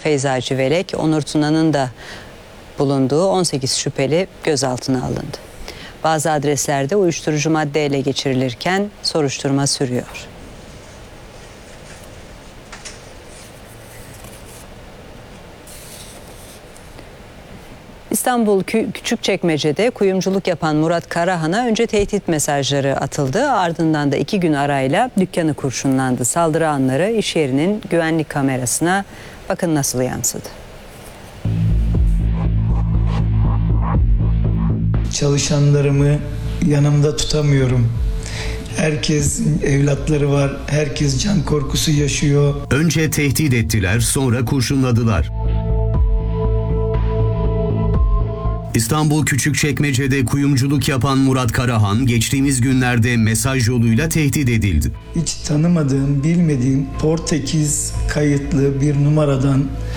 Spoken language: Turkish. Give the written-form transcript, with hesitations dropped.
Feyza Civelek, Onur Tuna'nın da bulunduğu 18 şüpheli gözaltına alındı. Bazı adreslerde uyuşturucu madde ele geçirilirken soruşturma sürüyor. İstanbul Küçükçekmece'de kuyumculuk yapan Murat Karahan'a önce tehdit mesajları atıldı. Ardından da 2 gün arayla dükkanı kurşunlandı. Saldırı anları iş yerinin güvenlik kamerasına bakın nasıl yansıdı. Çalışanlarımı yanımda tutamıyorum. Herkes evlatları var, herkes can korkusu yaşıyor. Önce tehdit ettiler, sonra kurşunladılar. İstanbul Küçükçekmece'de kuyumculuk yapan Murat Karahan geçtiğimiz günlerde mesaj yoluyla tehdit edildi. Hiç tanımadığım, bilmediğim Portekiz kayıtlı bir numaradan